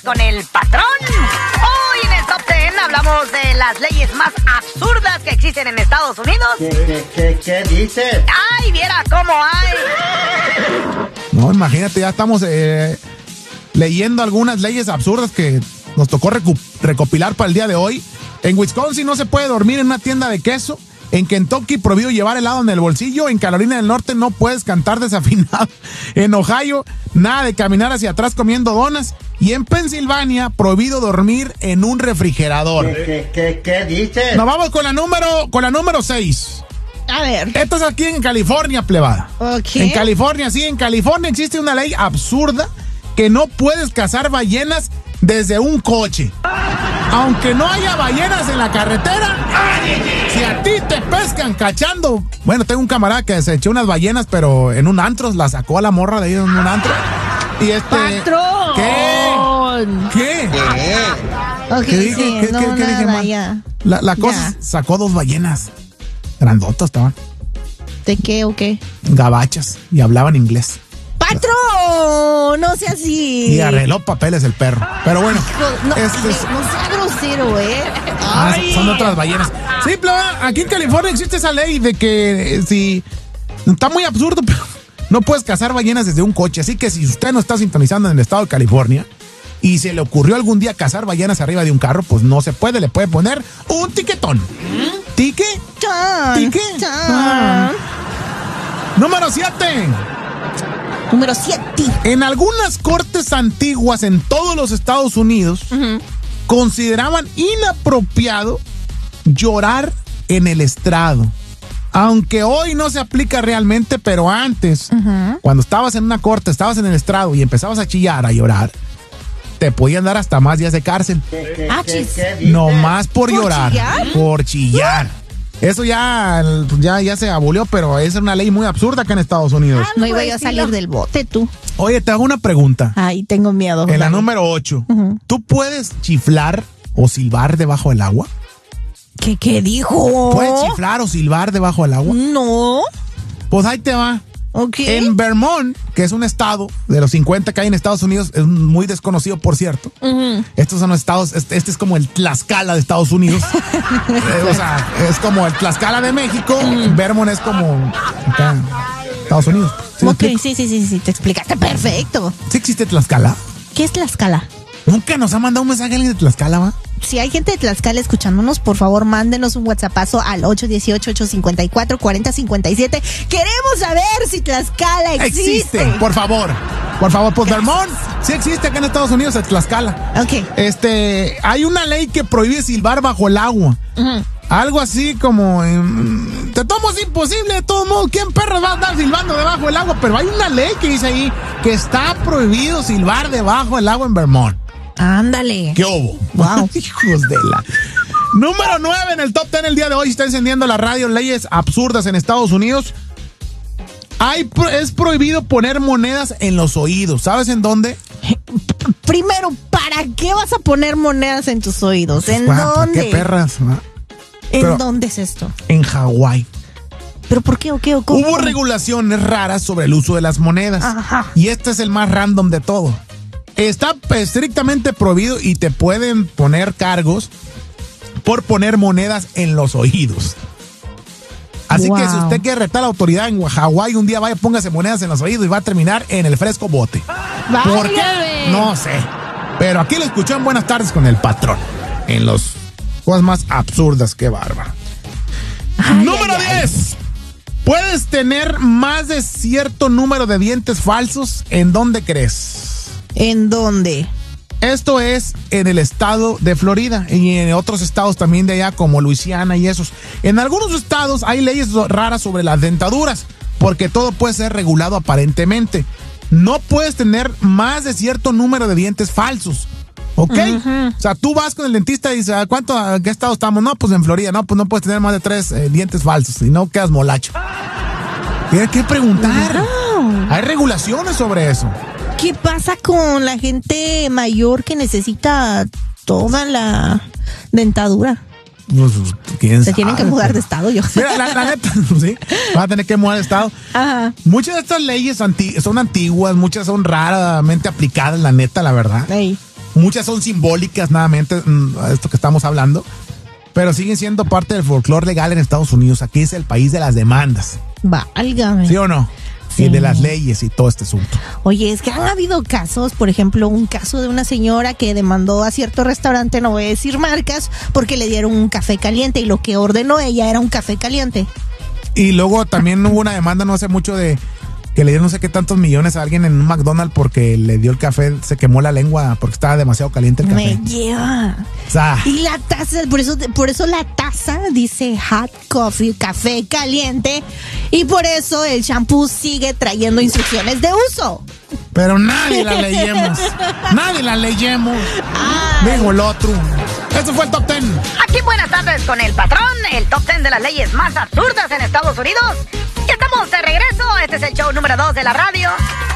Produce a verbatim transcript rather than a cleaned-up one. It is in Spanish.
con el patrón. Hoy en el Top diez hablamos de las leyes más absurdas que existen en Estados Unidos. ¿Qué, qué, qué, qué dices? ¡Ay, viera cómo hay! No, imagínate, ya estamos eh, leyendo algunas leyes absurdas que nos tocó recu- recopilar para el día de hoy. En Wisconsin no se puede dormir en una tienda de queso. En Kentucky prohibido llevar helado en el bolsillo. En Carolina del Norte no puedes cantar desafinado. En Ohio nada de caminar hacia atrás comiendo donas. Y en Pensilvania prohibido dormir en un refrigerador. ¿Qué, qué, qué, qué dices? Nos vamos con la número con la número seis. A ver. Esto es aquí en California, plebada. Ok. En California, sí, en California existe una ley absurda que no puedes cazar ballenas desde un coche. Aunque no haya ballenas en la carretera, si a ti te pescan cachando. Bueno, tengo un camarada que se echó unas ballenas, pero en un antro, la sacó a la morra de ahí en un antro. Y este. ¡Patrón! ¿Qué? ¿Qué? Ok, ¿Qué dije? sí, ¿Qué- no, qué- qué dije nada, mal? ya. La, la cosa Ya. es, sacó dos ballenas. Grandotas estaban. ¿De qué o qué? Gabachas. Y hablaban inglés. ¡Patrón! No sea así. Y arregló papeles el perro. Pero bueno, No, este es- no sea grosero, ¿eh? ah, son otras ballenas. Sí, pleba, aquí en California existe esa ley de que eh, si está muy absurdo, pero no puedes cazar ballenas desde un coche. Así que si usted no está sintonizando en el estado de California y se le ocurrió algún día cazar ballenas arriba de un carro, pues no se puede, le puede poner un tiquetón. ¿Tique? Chan, ¿Tique? chan. Número siete. Número siete. En algunas cortes antiguas en todos los Estados Unidos consideraban inapropiado llorar en el estrado. Aunque hoy no se aplica realmente, pero antes, cuando estabas en una corte, estabas en el estrado y empezabas a chillar, a llorar, te podían dar hasta más días de cárcel. ¿Qué, qué, Ah, qué, chis. qué dices? No más por, ¿Por llorar. chillar? Por chillar. Eso ya, ya, ya se abolió, pero es una ley muy absurda acá en Estados Unidos. No iba yo a salir del bote, tú. Oye, te hago una pregunta. Ay, tengo miedo. En la Dale. número ocho, ¿tú puedes chiflar o silbar debajo del agua? ¿Qué, qué dijo? ¿Puedes chiflar o silbar debajo del agua? No. Pues ahí te va. Ok. En Vermont, que es un estado de los cincuenta que hay en Estados Unidos, es muy desconocido, por cierto. Ujú. Estos son los estados, este, este es como el Tlaxcala de Estados Unidos. Eh, o sea, es como el Tlaxcala de México. Vermont es como acá, Estados Unidos. ¿Sí me Ok, explico? sí, sí, sí, sí, te explicaste perfecto. ¿Sí existe Tlaxcala? ¿Qué es Tlaxcala? Nunca nos ha mandado un mensaje alguien de Tlaxcala, ¿va? Si hay gente de Tlaxcala escuchándonos, por favor, mándenos un WhatsAppazo al ocho uno ocho, ocho cinco cuatro, cuatro cero cinco siete. Queremos saber si Tlaxcala existe. Existe, por favor. Por favor, pues Vermont sí existe acá en Estados Unidos, en Tlaxcala. Ok. Este, hay una ley que prohíbe silbar bajo el agua. Ujú. Algo así como, mm, te tomo es imposible, de todos modos, ¿quién perro va a andar silbando debajo del agua? Pero hay una ley que dice ahí que está prohibido silbar debajo del agua en Vermont. Ándale. ¿Qué hubo? Wow. Hijos de la... Número nueve en el top diez el día de hoy. Está encendiendo la radio. Leyes absurdas en Estados Unidos. Hay, pro- es prohibido poner monedas en los oídos. ¿Sabes en dónde? Primero, ¿para qué vas a poner monedas en tus oídos? ¿En Guau, dónde? ¿qué perras? ¿No? ¿En Pero- dónde es esto? En Hawái. ¿Pero por qué o qué o cómo? Hubo regulaciones raras sobre el uso de las monedas. Ajá. Y este es el más random de todo. Está estrictamente prohibido y te pueden poner cargos por poner monedas en los oídos. Así que Wow. si usted quiere retar a la autoridad en Hawái, un día vaya, póngase monedas en los oídos y va a terminar en el fresco bote. ¿Por qué? Válgame. No sé. Pero aquí lo escuchó en Buenas Tardes con el patrón. En los cosas más absurdas, qué bárbaro. Ay, Número ay, ay. diez. Puedes tener más de cierto número de dientes falsos. ¿En dónde crees? ¿En dónde? Esto es en el estado de Florida y en otros estados también de allá como Luisiana y esos. En algunos estados hay leyes raras sobre las dentaduras porque todo puede ser regulado aparentemente. No puedes tener más de cierto número de dientes falsos. ¿Ok? O sea, tú vas con el dentista y dices, ¿a cuánto, a qué estado estamos? No, pues en Florida. No, pues no puedes tener más de tres eh, dientes falsos. Si no, quedas molacho. Tienes que preguntar. Wow. Hay regulaciones sobre eso. ¿Qué pasa con la gente mayor que necesita toda la dentadura? Pues, ¿quién Se sabe? tienen que mudar de estado, yo. Mira, la, la neta, sí, van a tener que mudar de estado. Ajá. Muchas de estas leyes anti- son antiguas, muchas son raramente aplicadas, la neta, la verdad. Ey. muchas son simbólicas, nuevamente, esto que estamos hablando, pero siguen siendo parte del folclore legal en Estados Unidos. Aquí es el país de las demandas. Válgame. ¿Sí o no? Sí. Y de las leyes y todo este asunto. Oye, es que han habido casos, por ejemplo, un caso de una señora que demandó a cierto restaurante, no voy a decir marcas, porque le dieron un café caliente y lo que ordenó ella era un café caliente. Y luego también hubo una demanda no hace mucho de que le dieron no sé qué tantos millones a alguien en un McDonald's porque le dio el café, se quemó la lengua porque estaba demasiado caliente el café. Me lleva. O sea, y la taza, por eso, por eso la taza dice hot coffee, café caliente, y por eso el shampoo sigue trayendo instrucciones de uso. Pero nadie la leemos. Nadie la leemos. Digo el otro. Eso fue el Top Ten. Aquí buenas tardes con el patrón, el Top Ten de las leyes más absurdas en Estados Unidos. Ya estamos de regreso. Este es el show número dos de la radio.